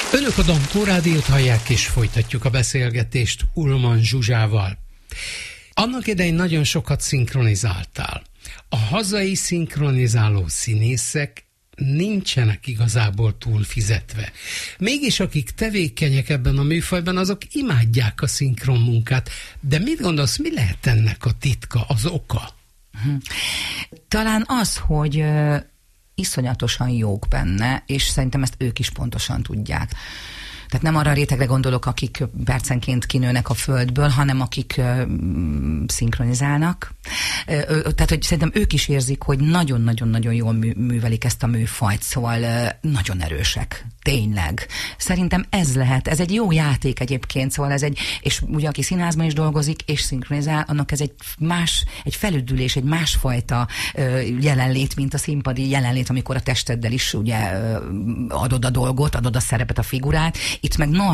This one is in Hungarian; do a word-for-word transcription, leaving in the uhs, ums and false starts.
Önök a Dankó Rádiót hallják, és folytatjuk a beszélgetést Ullmann Zsuzsával. Annak idején nagyon sokat szinkronizáltál. A hazai szinkronizáló színészek nincsenek igazából túl fizetve. Mégis akik tevékenyek ebben a műfajban, azok imádják a szinkron munkát. De mit gondolsz, mi lehet ennek a titka, az oka? Talán az, hogy iszonyatosan jók benne, és szerintem ezt ők is pontosan tudják. Tehát nem arra a rétegre gondolok, akik percenként kinőnek a földből, hanem akik uh, szinkronizálnak. Uh, tehát, hogy szerintem ők is érzik, hogy nagyon-nagyon-nagyon jól mű, művelik ezt a műfajt, szóval uh, nagyon erősek. Tényleg. Szerintem ez lehet. Ez egy jó játék egyébként, szóval ez egy, és ugye aki színházban is dolgozik, és szinkronizál, annak ez egy más, egy felüdülés, egy másfajta uh, jelenlét, mint a színpadi jelenlét, amikor a testeddel is ugye uh, adod a dolgot, adod a szerepet, a figurát. Itt meg